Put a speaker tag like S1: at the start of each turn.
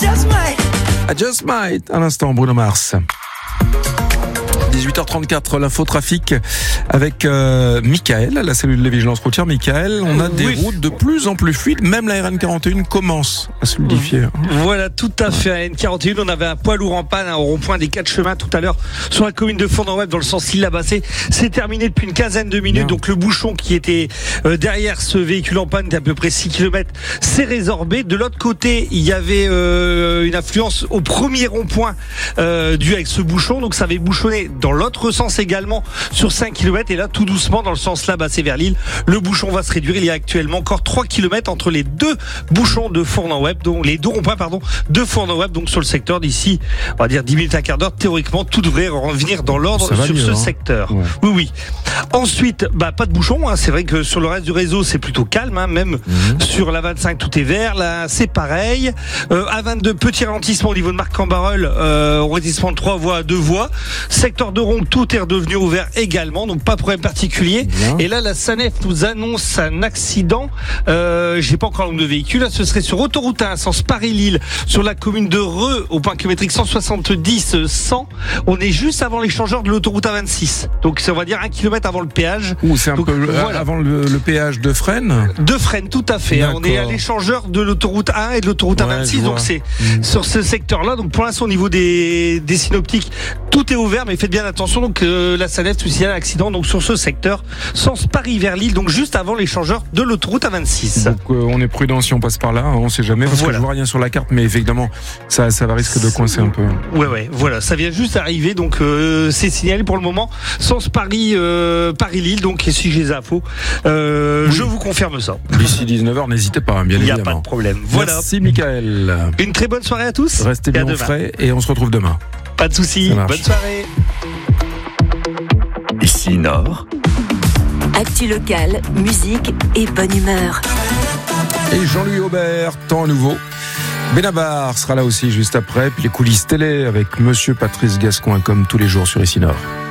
S1: I just might. À l'instant, Bruno Mars. 18h34, l'infotrafic avec Michael, la cellule de vigilance routière. Michael, on a des routes de plus en plus fluides, même la RN41 commence à se fluidifier.
S2: Voilà, tout à fait. À RN41, on avait un poids lourd en panne au rond-point des 4 chemins tout à l'heure sur la commune de Fournon-Webb dans le sens Lille-Labassé. C'est terminé depuis une quinzaine de minutes. Bien. Donc le bouchon qui était derrière ce véhicule en panne d'à peu près 6 km s'est résorbé. De l'autre côté, il y avait une affluence au premier rond-point dû avec ce bouchon. Donc ça avait bouchonné dans l'autre sens également sur 5 km, et là tout doucement dans le sens Labassé vers Lille, le bouchon va se réduire. Il y a actuellement encore 3 km entre les deux bouchons de Fournon-Webb, donc les deux ronds-points de Fournon-Webb, donc sur le secteur. D'ici on va dire 10 minutes, un quart d'heure, théoriquement tout devrait revenir dans l'ordre sur ce secteur. Ouais. Oui. Ensuite, pas de bouchon, c'est vrai que sur le reste du réseau c'est plutôt calme, même sur la 25 tout est vert, là c'est pareil. A22, petit ralentissement au niveau de Marc-en-Barœul, ralentissement de 3 voies à 2 voies. Secteur de Ronde, tout est redevenu ouvert également, donc pas de problème particulier. Bien. Et là, la SANEF nous annonce un accident. J'ai pas encore le nombre de véhicules. Là, ce serait sur autoroute 1, sens Paris-Lille, sur la commune de Reux, au point kilométrique 170-100. On est juste avant l'échangeur de l'autoroute A26. Donc, on va dire 1 km avant le péage.
S1: C'est un peu avant le péage de Fresnes.
S2: De Fresnes, tout à fait. D'accord. On est à l'échangeur de l'autoroute A1 et de l'autoroute A26. Donc, c'est sur ce secteur-là. Donc, pour l'instant, au niveau des synoptiques, tout est ouvert, mais faites bien attention. Donc la SANEF nous signale un accident donc sur ce secteur sens Paris vers Lille, donc juste avant l'échangeur de l'autoroute A26.
S1: Donc on est prudent si on passe par là, on sait jamais, parce que je vois rien sur la carte, mais évidemment ça va risquer de coincer un peu.
S2: Ouais, voilà, ça vient juste d'arriver, donc c'est signalé pour le moment sens Paris Lille, donc si j'ai les infos, je vous confirme ça.
S1: D'ici 19h, n'hésitez pas, bien évidemment.
S2: Il n'y a pas de problème. Voilà.
S1: Merci Michael.
S2: Une très bonne soirée à tous.
S1: Restez bien au frais et on se retrouve demain.
S2: Pas de soucis, bonne soirée.
S3: Ici Nord.
S4: Actu locale, musique et bonne humeur.
S1: Et Jean-Louis Aubert, temps nouveau. Benabar sera là aussi juste après. Puis les coulisses télé avec Monsieur Patrice Gascoin, comme tous les jours sur Ici Nord.